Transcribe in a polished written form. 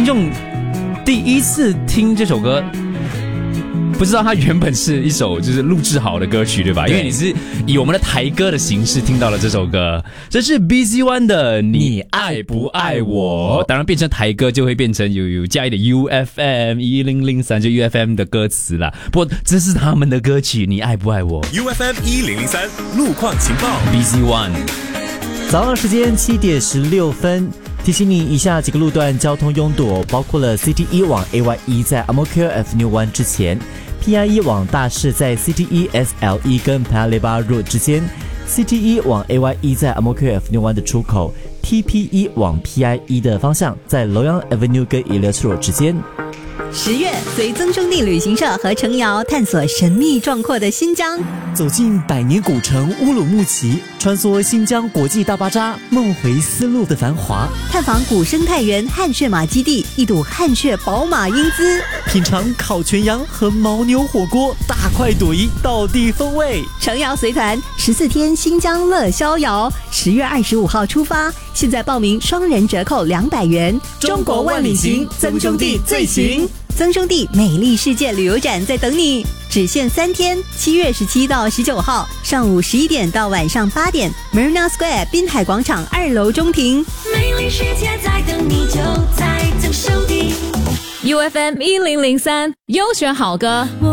听众第一次听这首歌，不知道它原本是一首就是录制好的歌曲，对吧？因为你是以我们的台歌的形式听到了这首歌，这是 BZ One 的你爱不爱我？当然变成台歌就会变成有加一点 UFM 1003就 UFM 的歌词啦。不过这是他们的歌曲，你爱不爱我 ？UFM 1003路况情报 BZ One。 早上时间7点16分。提醒你以下几个路段交通拥堵，包括了 CT1 往 AY1 在 Amokyo Avenue 1之前， PI1 往大市在 CT1 SL1 跟 Paya Lebar Road 之间， CT1 往 AY1 在 Amokyo Avenue 1的出口， TP1 往 PI1 的方向在 Loyang Avenue 跟 Elias Road 之间。 10月，随曾兄弟旅行社和程瑶探索神秘壮阔的新疆， 走进百年古城乌鲁木齐，穿梭新疆国际大巴扎，梦回丝路的繁华， 探访古生态园汗血马基地，一睹汗血宝马英姿， 品尝烤全羊和牦牛火锅，大快朵颐，道地风味。 程瑶随团14天新疆乐逍遥，10月25号出发，现在报名双人折扣200元。 中国万里行，曾兄弟最行。 曾兄弟美丽世界旅游展在等你，只限3天，7月17到19号，上午11点到晚上8点 ，Marina Square 滨海广场2楼中庭。 美丽世界在等你，就在曾兄弟。 UFM 1003优选好歌。